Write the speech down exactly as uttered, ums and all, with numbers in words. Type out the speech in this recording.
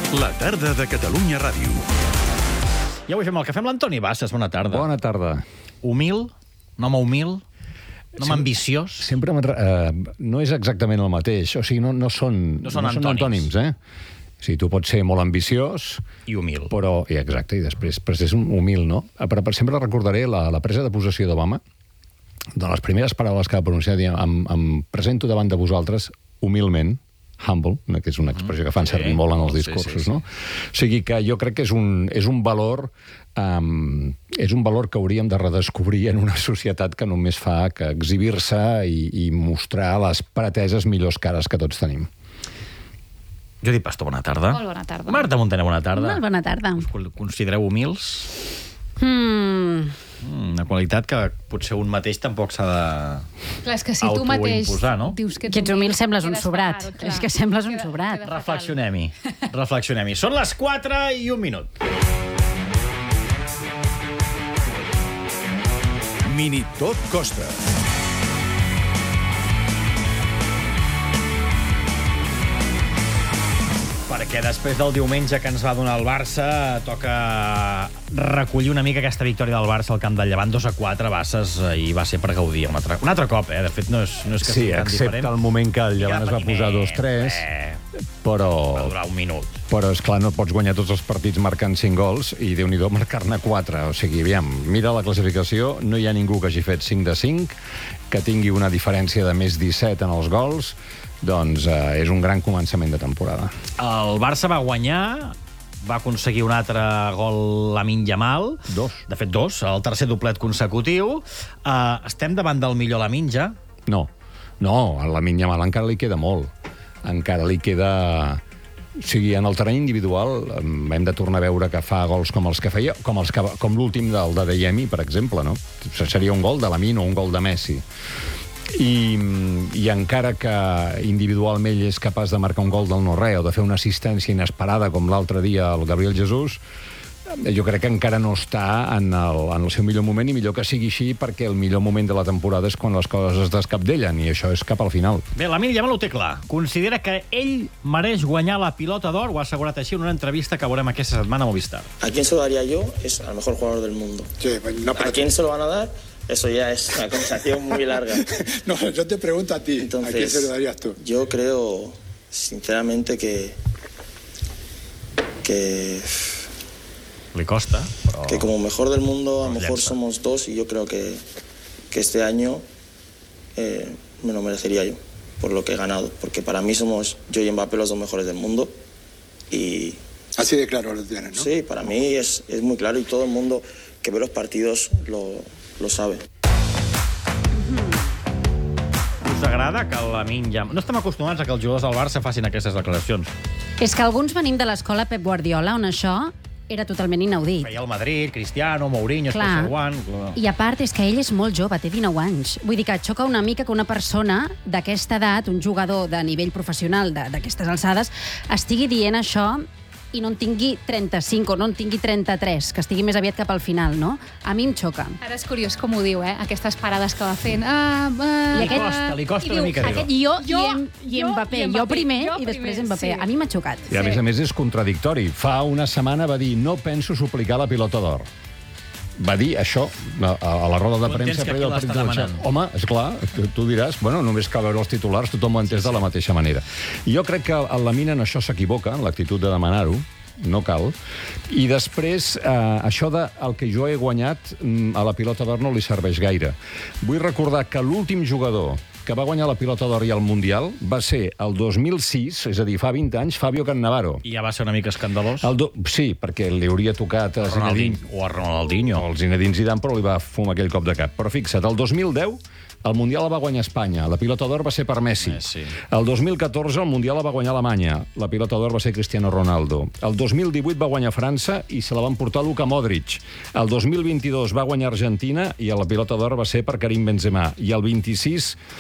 La tarda de Catalunya Ràdio. I avui fem el cafè amb l'Antoni Bassas. Bona tarda. Bona tarda. Humil, un home humil, un home ambiciós. Sempre eh, no és exactament el mateix. O sigui, no, no són, No són no són antònims. antònims, eh? O sigui, tu pots ser molt ambiciós... I humil. Però, i exacte, i després, després és un humil, no? Però per sempre recordaré la, la presa de possessió d'Obama, de les primeres paraules que va pronunciar, dient, em, em presento davant de vosaltres humilment, humble, que és una expressió que fan Sí, servir molt en els sí, discursos, sí, sí. no? O sigui que jo crec que és un, és un valor um, és un valor que hauríem de redescobrir en una societat que només fa que exhibir-se i, i mostrar les preteses millors cares que tots tenim. Judit Pastor, bona tarda. Molt bona tarda. Marta Montana, bona tarda. Molt bona tarda. Us considereu humils? Hmm. Mm, una qualitat que potser un mateix tampoc s'ha de... Clar, és que si tu mateix autoimposar, no? dius que Que ets humil sembles un quedes sobrat. fatal, clar. És que sembles un Queda- sobrat. queda fatal. Reflexionem-hi. Reflexionem-hi. Són les quatre i un minut. Mini Tot Costa. Perquè després del diumenge que ens va donar el Barça, toca recollir una mica aquesta victòria del Barça al camp del Llevant, dos a quatre Basses, i va ser per gaudir un altre, un altre cop, eh? De fet, no és, no és que Sí, sigui tan excepte diferent. el moment que el Llevant es va Patiment, posar dos tres, eh, però... va durar un minut. Però, esclar, no pots guanyar tots els partits marcant cinc gols i, Déu-n'hi-do, marcar-ne quatre. O sigui, aviam, mira la classificació, no hi ha ningú que hagi fet cinc de cinc, que tingui una diferència de més disset en els gols, doncs eh, és un gran començament de temporada. El Barça va guanyar, va aconseguir un altre gol Lamine Yamal. Dos. De fet, dos, el tercer doblet consecutiu. Uh, estem davant del millor Lamine ja? No, no, a Lamine Yamal encara li queda molt. Encara li queda... O sigui, en el terreny individual em, hem de tornar a veure que fa gols com els que feia, com, els que, com l'últim del de Deyemi, per exemple, no? Seria un gol de Lamine o un gol de Messi. I, i encara que individualment ell és capaç de marcar un gol del no-res o de fer una assistència inesperada com l'altre dia el Gabriel Jesús, jo crec que encara no està en el, en el seu millor moment, i millor que sigui així, perquè el millor moment de la temporada és quan les coses es descapdellen, i això és cap al final. Bé, Lamine Yamal ho té clar. Considera que ell mereix guanyar la pilota d'or, ho ha assegurat així en una entrevista que veurem aquesta setmana a Movistar. ¿A quién se lo daría yo? Es al mejor jugador del mundo. Sí, pues no, ¿A quién se lo van a dar? Eso ya es una conversación muy larga. no, yo te pregunto a ti, Entonces, ¿a quién se lo darías tú? Yo creo, sinceramente, que que, Li costa, però... que como mejor del mundo, a lo Nos mejor llanza. somos dos, y yo creo que, que este año eh, me lo merecería yo, por lo que he ganado. Porque para mí somos yo y Mbappé los dos mejores del mundo. Y Así de claro lo tienes, ¿no? sí, para mí es, es muy claro, y todo el mundo que ve los partidos lo, lo sabe. Us agrada que el Lamine Yamal... No estem acostumats a que els jugadors del Barça facin aquestes declaracions. És que alguns venim de l'escola Pep Guardiola, on això era totalment inaudit. Feia el Madrid, Cristiano, Mourinho, Clar. Special One... I a part és que ell és molt jove, té dinou anys. Vull dir que et xoca una mica que una persona d'aquesta edat, un jugador de nivell professional de- d'aquestes alçades, estigui dient això i no en tingui trenta-cinc o no en tingui trenta-tres, que estigui més aviat cap al final, no? A mi em xoca. Ara és curiós com ho diu, eh? Aquestes parades que va fent. Ah, ah, Li aquest- costa, li costa I una diu, mica dir-ho. Aquest jo, Jo, i, em, i jo Mbappé. i Jo Mbappé. primer Jo i després primer, Mbappé. sí. A mi m'ha xocat. I a Sí. més a més és contradictori. Fa una setmana va dir no penso suplicar la pilota d'or. Va dir això a, a la roda de Tu entens premsa que prèvia aquí del l'està partit de demanant? Xavi. Home, esclar, tu, tu diràs, bueno, només cal veure els titulars, tothom ho ha entès sí, sí. de la mateixa manera. I jo crec que el Lamine en això s'equivoca, en l'actitud de demanar-ho, no cal. I després, eh, això de el que jo he guanyat mm, a la pilota d'or no li serveix gaire. Vull recordar que l'últim jugador que va guanyar la pilota d'or i el Mundial va ser el dos mil sis, és a dir, fa vint anys, Fabio Cannavaro. I ja va ser una mica escandalós. El do... Sí, perquè li hauria tocat a Zinedine, Ronaldinho. O a Ronaldinho. o el Zinedine Zidane, però li va fumar aquell cop de cap. Però fixa't, el dos mil deu el Mundial el va guanyar Espanya, la pilota d'or va ser per Messi. Messi. El dos mil catorze el Mundial el va guanyar Alemanya, la pilota d'or va ser Cristiano Ronaldo. El dos mil divuit va guanyar França i se la van portar Luka Modric. El dos mil vint-i-dos va guanyar Argentina i la pilota d'or va ser per Karim Benzema. I el vint-i-sis